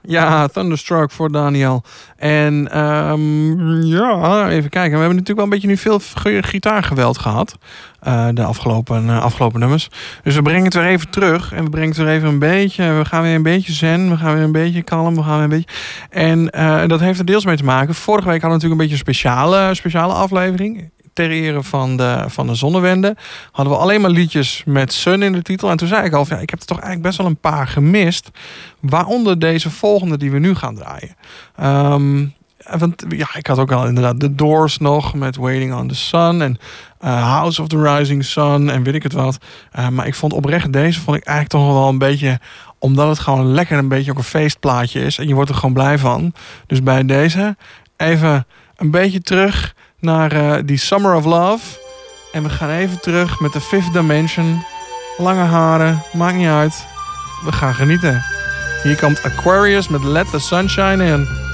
Ja, Thunderstruck voor Daniel. En even kijken. We hebben natuurlijk wel een beetje nu veel gitaargeweld gehad. De afgelopen nummers. Dus we brengen het weer even terug. En we brengen het weer even een beetje. We gaan weer een beetje zen. We gaan weer een beetje kalm. We gaan weer een beetje. En dat heeft er deels mee te maken. Vorige week hadden we natuurlijk een beetje een speciale aflevering. Ter ere van de Zonnewende. Hadden we alleen maar liedjes met Sun in de titel. En toen zei ik al, ik heb er toch eigenlijk best wel een paar gemist. Waaronder deze volgende die we nu gaan draaien. Want ik had ook al inderdaad The Doors nog met Waiting on the Sun. En House of the Rising Sun. En weet ik het wat. Maar ik vond oprecht deze vond ik eigenlijk toch wel een beetje... Omdat het gewoon lekker een beetje ook een feestplaatje is. En je wordt er gewoon blij van. Dus bij deze even een beetje terug... naar die Summer of Love. En we gaan even terug met de Fifth Dimension. Lange haren, maakt niet uit. We gaan genieten. Hier komt Aquarius met Let the Sunshine In.